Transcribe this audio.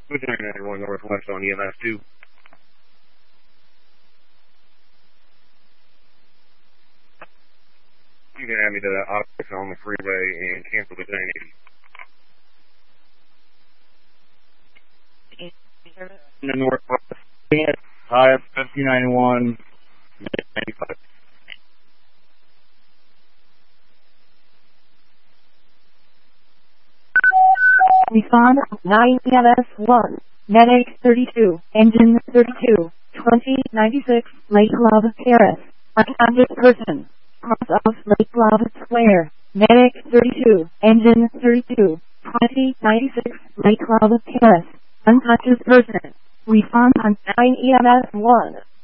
Lieutenant 91 Northwest on EMS 2. You can add me to that object on the freeway and cancel the 1080. In the Northwest, IS 5091, 95. Respond 9 EMS 1, Medic 32, Engine 32, 2096, Lake Love, Paris. Unconscious person. Cross off Lake Love Square. Medic 32, Engine 32, 2096, Lake Love, Paris. Unconscious person. Respond on 9 EMS 1.